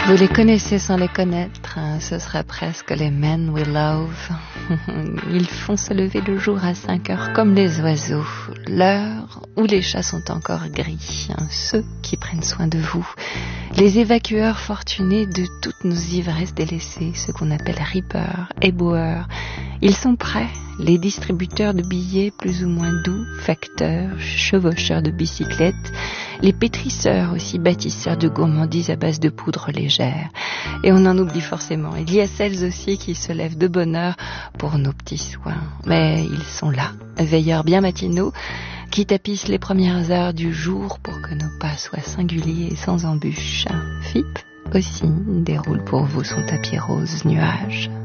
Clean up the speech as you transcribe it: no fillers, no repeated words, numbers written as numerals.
Vous les connaissez sans les connaître, hein, ce serait presque les men we love. Ils font se lever le jour à 5 heures comme les oiseaux, l'heure où les chats sont encore gris, hein, ceux qui prennent soin de vous, les évacueurs fortunés de toutes nos ivresses délaissées, ceux qu'on appelle reapers, éboueurs. Ils sont prêts, les distributeurs de billets plus ou moins doux, facteurs, chevaucheurs de bicyclettes, les pétrisseurs aussi bâtisseurs de gourmandises à base de poudre légère. Et on en oublie forcément. Il y a celles aussi qui se lèvent de bonne heure pour nos petits soins. Mais ils sont là, veilleurs bien matinaux, qui tapissent les premières heures du jour pour que nos pas soient singuliers et sans embûches. FIP aussi déroule pour vous son tapis rose nuage.